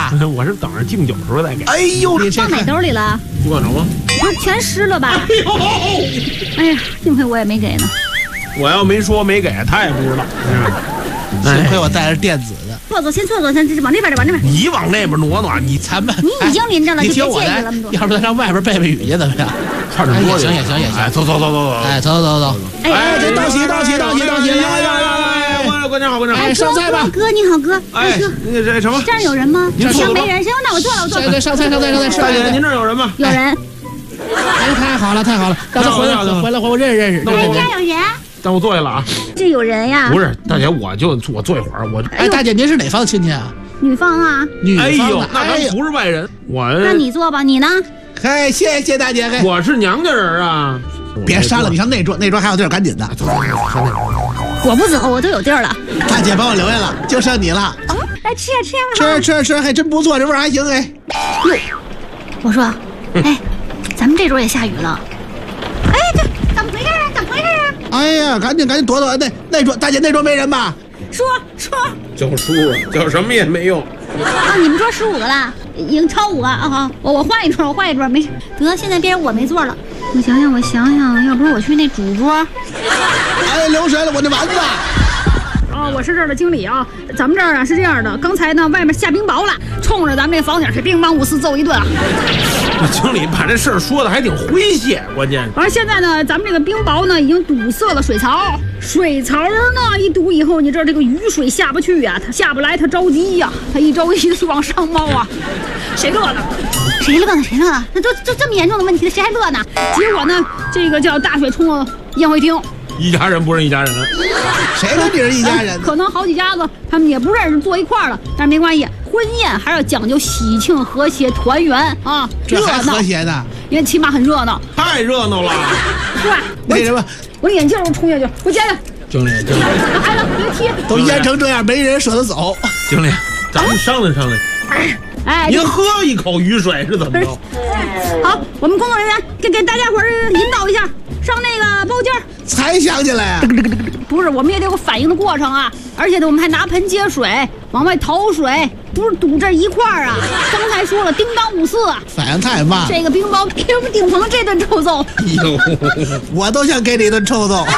啊？ 我是等着敬酒时候再给。 哎呦，你这放哪兜里了？ 不可能吗？ 不是全湿了吧？哎呀，幸亏我也没给呢。 我要没说没给，他也不知道。 幸亏我带着电子的。 坐，先坐，先往这边，往这边。 你往那边挪挪， 咱们你已经淋着了，就别我介意了那么多。 要不咱上外边背背雨去怎么样？ 差点多行。 哎，走。 哎，走。 哎， 这道喜， 来！观众好， 哎，上菜吧。 哥，你好，哥。 哎，那这什么？ 这儿有人吗？ 您坐吧。 没人，行，那我坐了。 对，上菜，吃。 大姐，您这儿有人吗？ 有人。 哎，太好了，让他回来，我认识。 哎，这儿有人。 让我坐下了啊！ 这有人呀？ 不是，大姐，我坐一会儿。 哎，大姐，您是哪方亲戚啊？ 女方啊。 女方。 哎呦，那咱不是外人。 那你坐吧，你呢？ 嘿，谢谢大姐。 我是娘家人啊。 别删了，你上那桌还有地儿，赶紧的。 上那桌。 我不走，我都有地儿了。 大姐把我留下了，就剩你了。 来吃呀。 吃，还真不错，这味儿还行哎。 哟，我说，哎，咱们这桌也下雨了。哎，这怎么回事啊？ 哎呀，赶紧躲，那桌，大姐那桌没人吧？ 说叫叔啊，叫什么也没用。 啊，你们桌15个了，已经超5个啊！我换一桌，没事。得，现在变成我没座了。我想想，要不是我去那主桌。 哎，流水了，我那丸子。 我是这儿的经理啊。咱们这儿啊是这样的，刚才呢外面下冰雹了，冲着咱们这房顶是乒乓54揍一顿啊。 经理把这事儿说的还挺诙谐，关键是。 而现在呢，咱们这个冰雹呢已经堵塞了水槽，水槽呢一堵以后，你知道这个雨水下不去呀，它下不来，它着急呀，它一着急就往上冒啊。谁乐呢？那都这么严重的问题，谁还乐呢？结果呢，这个叫大水冲了宴会厅。 一家人不认一家人， 谁跟你是一家人？ 可能好几家子他们也不认识，坐一块儿了，但是没关系，婚宴还要讲究喜庆、和谐、团圆啊， 这还和谐呢， 因为起码很热闹， 太热闹了。 对， 那什么， 我眼镜都冲下去，我捡捡。 经理， 来了，别踢， 都淹成这样，没人舍得走。 经理，咱们商量。 哎， 您喝一口雨水是怎么着？ 好，我们工作人员给大家伙儿引导一下，上那个包间。 才想起来呀， 不是，我们也得有反应的过程啊！而且呢，我们还拿盆接水，往外逃水，不是堵这一块儿啊！刚才说了，叮当54啊， 反应太慢。 这个冰雹给我们顶棚这顿臭揍， 我都想给你一顿臭揍。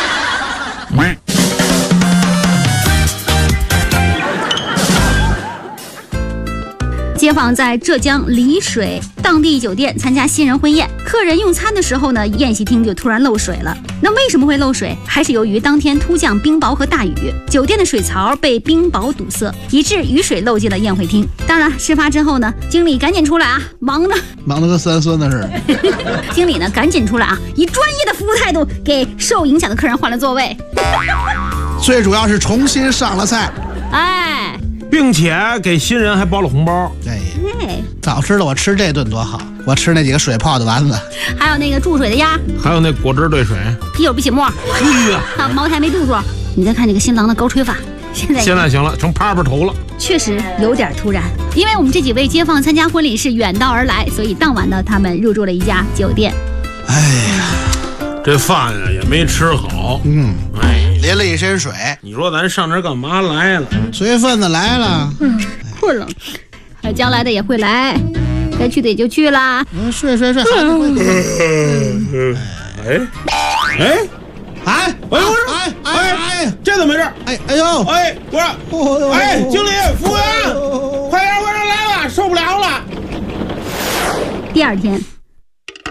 街坊在浙江丽水当地酒店参加新人婚宴，客人用餐的时候呢，宴席厅就突然漏水了。那为什么会漏水？还是由于当天突降冰雹和大雨，酒店的水槽被冰雹堵塞，以致雨水漏进了宴会厅。当然，事发之后呢，经理赶紧出来啊，忙得跟三孙子似的。 经理呢，赶紧出来啊，以专业的服务态度给受影响的客人换了座位。 最主要是重新上了菜， 并且给新人还包了红包。 哎， 早知道我吃这顿多好，我吃那几个水泡的丸子， 还有那个注水的鸭， 还有那果汁兑水， 啤酒不起沫，还有茅台没肚住。你再看这个新郎的高吹法，现在行了，成趴头了。 确实有点突然，因为我们这几位街坊参加婚礼是远道而来，所以当晚呢，他们入住了一家酒店。 哎呀， 这饭啊也没吃好， 淋了一身水。 你说咱上这干嘛来了？ 随份子来了， 困了。将来的也会来，该去的也就去啦。 睡，哎， 这怎么回事？ 哎呦， 不是，经理，服务员，快点往这来吧，受不了了。 第二天。